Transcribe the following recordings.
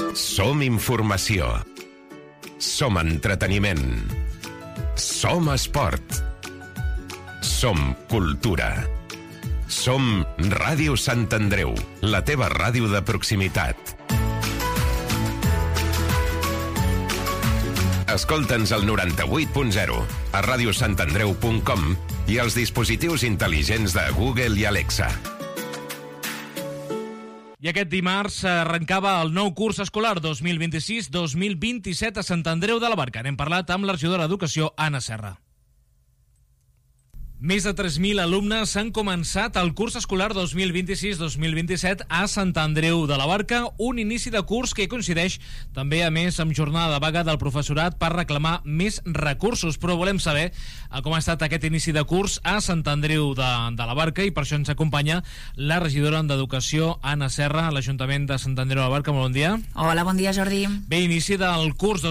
Som informació. Som entreteniment. Som esport. Som cultura. Som Ràdio Sant Andreu, la teva ràdio de proximitat. Escolta'ns al 98.0, a radiosantandreu.com i als dispositius intel·ligents de Google i Alexa. I aquest dimarts arrencava el nou curs escolar 2026-2027 a Sant Andreu de la Barca. N'hem parlat amb la regidora d'Educació, Anna Serra. Més de 3.000 alumnes han començat el curs escolar 2026-2027 a Sant Andreu de la Barca, un inici de curs que coincideix també, a més, amb jornada de vaga del professorat per reclamar més recursos. Però volem saber com ha estat aquest inici de curs a Sant Andreu de la Barca i per això ens acompanya la regidora d'Educació, Anna Serra, a l'Ajuntament de Sant Andreu de la Barca. Molt bon dia. Hola, bon dia, Jordi. Bé, inici del curs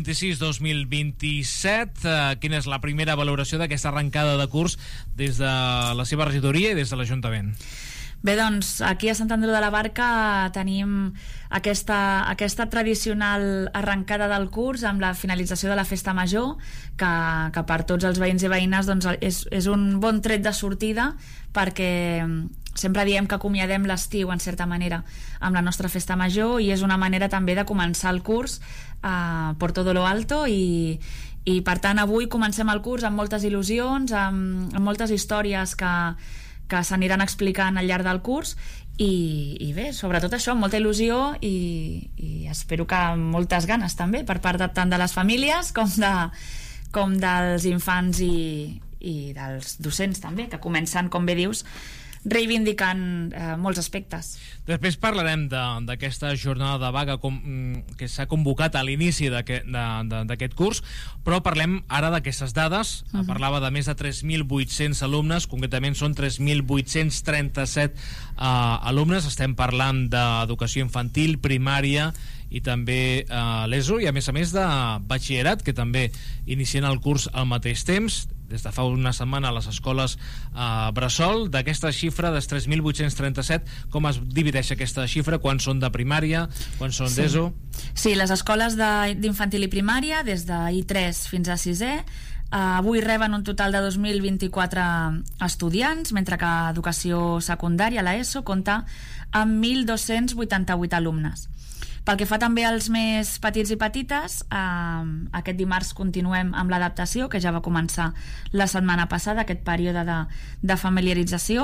2026-2027. Quina és la primera valoració d'aquesta arrencada de curs des de la seva regidoria i des de l'Ajuntament? Bé, doncs, aquí a Sant Andreu de la Barca tenim aquesta tradicional arrencada del curs amb la finalització de la Festa Major, que per tots els veïns i veïnes doncs, és un bon tret de sortida, perquè sempre diem que acomiadem l'estiu, en certa manera, amb la nostra Festa Major, i és una manera també de començar el curs por todo lo alto, i per tant avui comencem el curs amb moltes il·lusions, amb moltes històries que s'aniran explicant al llarg del curs, i bé, sobretot això, amb molta il·lusió i espero que amb moltes ganes també per part tant de les famílies com dels infants i dels docents també, que comencen, com bé dius, reivindicant molts aspectes. Després parlarem d'aquesta jornada de vaga que s'ha convocat a l'inici d'aquest curs, però parlem ara d'aquestes dades. Parlava de més de 3.800 alumnes, concretament són 3.837 alumnes. Estem parlant d'educació infantil, primària i també l'ESO, i a més de batxillerat, que també inicien el curs al mateix temps, des de fa una setmana a les escoles bressol. D'aquesta xifra, dels 3.837, com es divideix aquesta xifra? Quan són de primària, quan són d'ESO? Sí, les escoles d'infantil i primària, des de I3 fins a 6è, avui reben un total de 2.024 estudiants, mentre que educació secundària, l'ESO, compta amb 1.288 alumnes. Pel que fa també als més petits i petites, aquest dimarts continuem amb l'adaptació, que ja va començar la setmana passada, aquest període de familiarització,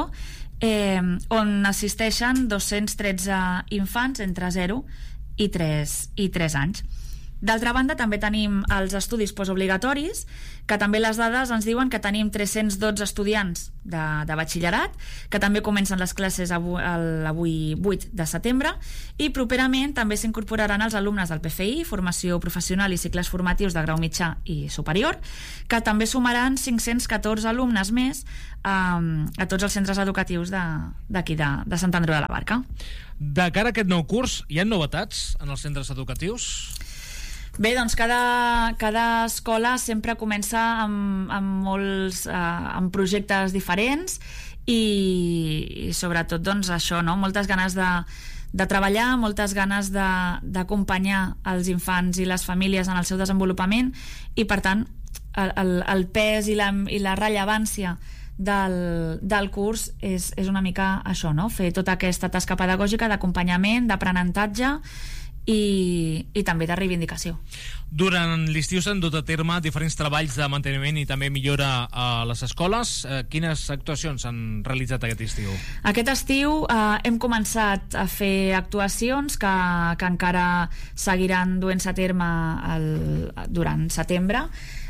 on assisteixen 213 infants entre 0 i 3 anys. D'altra banda, també tenim els estudis postobligatoris, que també les dades ens diuen que tenim 312 estudiants de batxillerat, que també comencen les classes avui 8 de setembre, i properament també s'incorporaran els alumnes del PFI, formació professional i cicles formatius de grau mitjà i superior, que també sumaran 514 alumnes més a tots els centres educatius d'aquí de Sant Andreu de la Barca. De cara a aquest nou curs, hi ha novetats en els centres educatius? Bé, doncs cada escola sempre comença amb projectes diferents i sobretot doncs això, no? Moltes ganes de treballar, moltes ganes d'acompanyar els infants i les famílies en el seu desenvolupament, i per tant el pes i la rellevància del curs és una mica això, no? Fer tota aquesta tasca pedagògica d'acompanyament, d'aprenentatge i també de reivindicació. Durant l'estiu s'han dut a terme diferents treballs de manteniment i també millora a les escoles. Quines actuacions s'han realitzat aquest estiu? Aquest estiu hem començat a fer actuacions que encara seguiran duent-se a terme durant setembre,